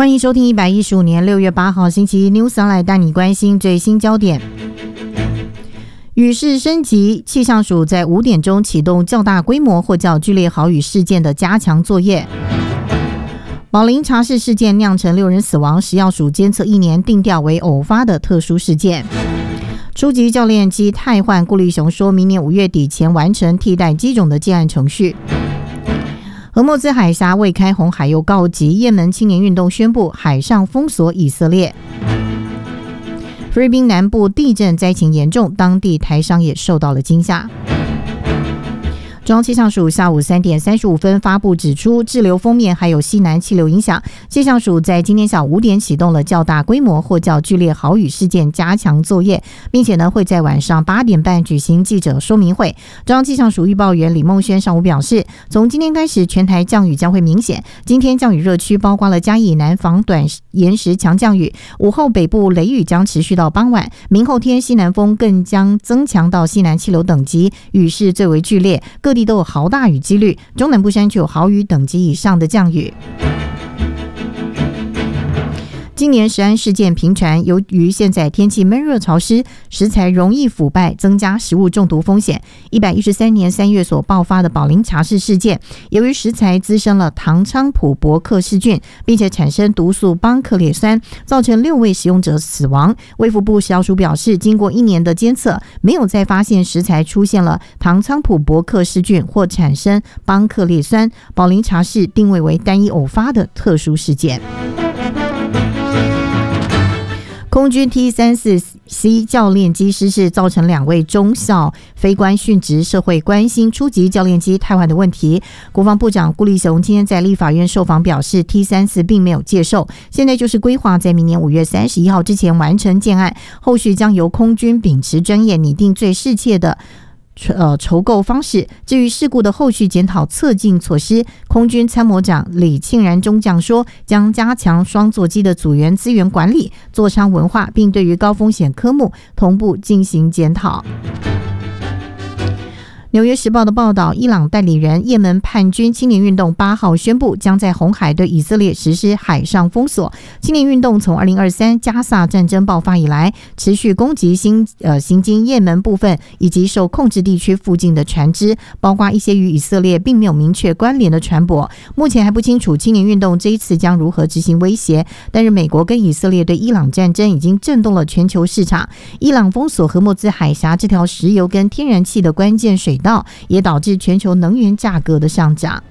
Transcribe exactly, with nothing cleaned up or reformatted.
欢迎收听一百一十五年六月八号星期一 News Online 带你关心最新焦点。雨势升级，气象署在五点钟启动较大规模或较剧烈豪雨事件的加强作业。宝林茶室事件酿成六人死亡，食药署监测一年定调为偶发的特殊事件。初级教练机汰换，顾立雄说明年五月底前完成替代机种的建案程序。荷默兹海峡未开，红海又告急，也门青年运动宣布海上封锁以色列。菲律宾南部地震灾情严重，当地台商也受到了惊吓。中央气象署下午三点三十五分发布指出，滞留锋面还有西南气流影响，气象署在今天下午五点启动了较大规模或较剧烈豪雨事件加强作业，并且呢会在晚上八点半举行记者说明会。中央气象署预报员李梦轩上午表示，从今天开始全台降雨将会明显，今天降雨热区包括了嘉义南防短延时强降雨，午后北部雷雨将持续到傍晚，明后天西南风更将增强到西南气流等级，雨势最为剧烈，各地都有豪大雨几率，中南部山区有豪雨等级以上的降雨。今年食安事件频传，由于现在天气闷热潮湿，食材容易腐败，增加食物中毒风险。一百一十三年三月所爆发的宝林茶室事件，由于食材滋生了唐菖蒲伯克氏菌，并且产生毒素邦克列酸，造成六位使用者死亡。卫福部食药署表示，经过一年的监测，没有再发现食材出现了唐菖蒲伯克氏菌或产生邦克列酸。宝林茶室定位为单一偶发的特殊事件。空军 T 三十四 C 教练机失事，造成两位中校飞官殉职，社会关心初级教练机汰换的问题。国防部长顾立雄今天在立法院受访表示， T 三十四 并没有接受，现在就是规划在明年五月三十一号之前完成建案，后续将由空军秉持专业拟定最适切的呃，筹购方式。至于事故的后续检讨测进措施，空军参谋长李庆然中将说，将加强双座机的组员资源管理、座舱文化，并对于高风险科目同步进行检讨。纽约时报的报道，伊朗代理人也门叛军青年运动八号宣布，将在红海对以色列实施海上封锁。青年运动从二零二三加萨战争爆发以来，持续攻击新呃行经也门部分以及受控制地区附近的船只，包括一些与以色列并没有明确关联的船舶。目前还不清楚青年运动这一次将如何执行威胁，但是美国跟以色列对伊朗战争已经震动了全球市场。伊朗封锁荷默兹海峡这条石油跟天然气的关键水道，也导致全球能源价格的上涨。